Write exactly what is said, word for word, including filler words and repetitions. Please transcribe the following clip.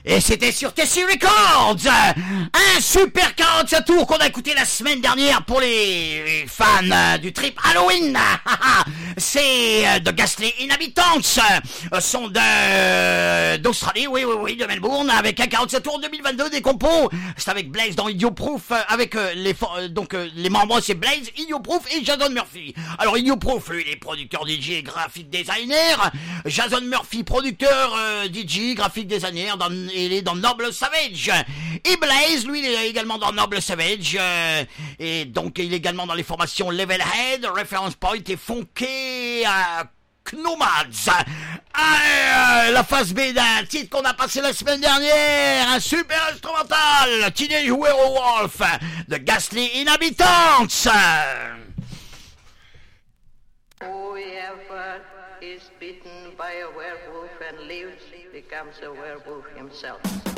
Et c'était sur T C Records, un super quarante-sept tours qu'on a écouté la semaine dernière pour les fans du trip Halloween. C'est de Ghastly Inhabitants, sont de d'Australie, oui, oui, oui, de Melbourne, avec un quarante-sept tours deux mille vingt-deux, des compos. C'est avec Blaze dans Idiot Proof, avec les donc les membres, c'est Blaze, Idiot Proof et Jason Murphy. Alors Idiot Proof, lui, il est producteur D J et graphic designer. Jason Murphy, producteur euh, D J, graphic designer, dans, il est dans Noble Savage. Et Blaze, lui, il est également dans Noble Savage. Euh, et donc, il est également dans les formations Level Head, Reference Point et Funky euh, Knomads. Euh, la phase B d'un titre qu'on a passé la semaine dernière, un super instrumental, Teenage Werewolf, de Ghastly Inhabitants. Whoever is bitten by a werewolf and lives becomes a werewolf himself.